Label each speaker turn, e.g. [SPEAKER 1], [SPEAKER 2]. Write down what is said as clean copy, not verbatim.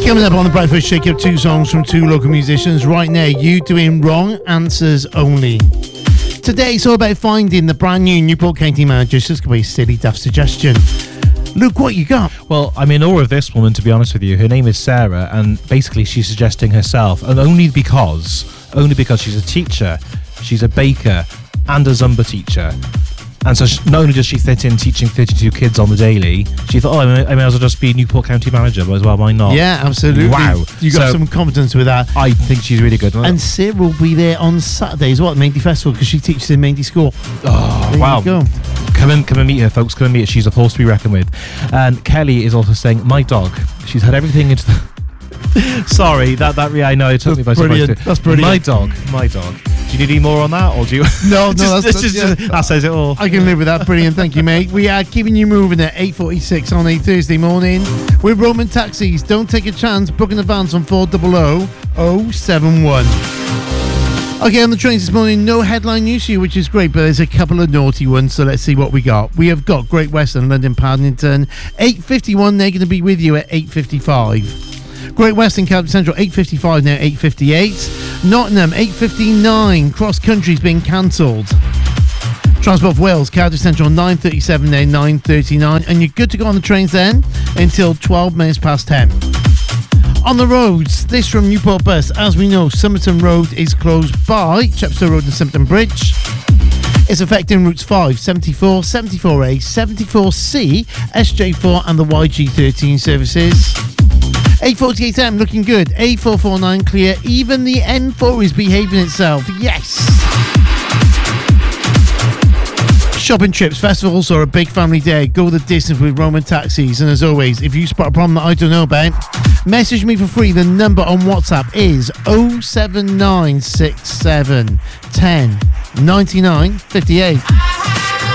[SPEAKER 1] Coming up on the Breakfast Shake Up, 2 songs from 2 local musicians. Right now, You Doing Wrong, Answers Only. Today, it's all about finding the brand new Newport County manager. It's just going to be a silly, daft suggestion. Luke, what you got?
[SPEAKER 2] Well, I'm in awe of this woman, to be honest with you. Her name is Sarah, and basically she's suggesting herself, and only because she's a teacher, she's a baker, and a Zumba teacher. And so not only does she fit in teaching 32 kids on the daily, she thought, I may as well just be Newport County manager, but as well, why not?
[SPEAKER 1] Yeah, absolutely.
[SPEAKER 2] Wow.
[SPEAKER 1] You got some confidence with that.
[SPEAKER 2] I think she's really good.
[SPEAKER 1] And Sarah will be there on Saturday as well at Maindy Festival, because she teaches in Maindy School.
[SPEAKER 2] Oh,
[SPEAKER 1] there
[SPEAKER 2] wow.
[SPEAKER 1] You go.
[SPEAKER 2] Come and meet her, folks. Come and meet her. She's a force to be reckoned with. And Kelly is also saying, my dog. She's had everything into the... Sorry, I know it took me by surprise.
[SPEAKER 1] That's brilliant.
[SPEAKER 2] My dog. Do you need any more on that, or do you?
[SPEAKER 1] No,
[SPEAKER 2] that says it all.
[SPEAKER 1] I can live with that. Brilliant, thank you, mate. We are keeping you moving at 8:46 on a Thursday morning with Roman Taxis. Don't take a chance. Book in advance on 400 071. Okay, on the trains this morning, no headline news for you, which is great, but there's a couple of naughty ones, so let's see what we got. We have got Great Western, London Paddington, 8:51. They're going to be with you at 8:55. Great Western, Cardiff Central, 8:55 now, 8:58. Nottingham, 8:59. Cross Country's been cancelled. Transport for Wales, Cardiff Central, 9:37 now, 9:39. And you're good to go on the trains then until 12 minutes past 10. On the roads, this from Newport Bus. As we know, Somerton Road is closed by Chepstow Road and Simpton Bridge. It's affecting routes 5, 74, 74A, 74C, SJ4 and the YG13 services. 8:48am looking good. A449 clear. Even the N4 is behaving itself. Yes. Shopping trips, festivals, or a big family day, go the distance with Roman Taxis. And as always, if you spot a problem that I don't know about, message me for free. The number on WhatsApp is 07967 10 99 58.